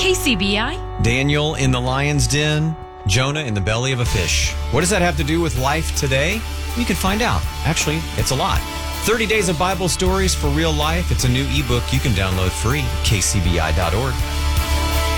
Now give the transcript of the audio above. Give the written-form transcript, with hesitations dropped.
KCBI. Daniel in the lion's den, Jonah in the belly of a fish. What does that have to do with life today? You can find out. Actually, it's a lot. 30 Days of Bible Stories for Real Life. It's a new ebook you can download free at kcbi.org.